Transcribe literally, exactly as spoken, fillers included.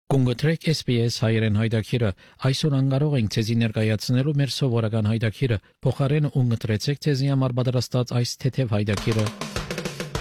Կունգտրեք S B S հայերեն հայդակիրը, այսօր անկարող ենք ցեզի ներկայացնելու մեր սովորական հայդակիրը, փոխարեն ունգտրեցեք ցեզի համար պատրաստած այս թեթև հայդակիրը։